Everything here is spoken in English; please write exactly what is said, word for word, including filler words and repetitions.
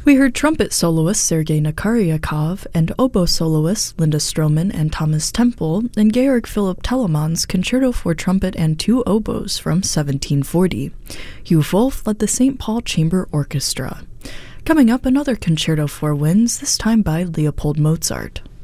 We heard trumpet soloist Sergei Nakaryakov and oboe soloists Linda Stroman and Thomas Temple in Georg Philipp Telemann's Concerto for Trumpet and Two Oboes from seventeen forty. Hugh Wolf led the Saint Paul Chamber Orchestra. Coming up, another concerto for winds, this time by Leopold Mozart.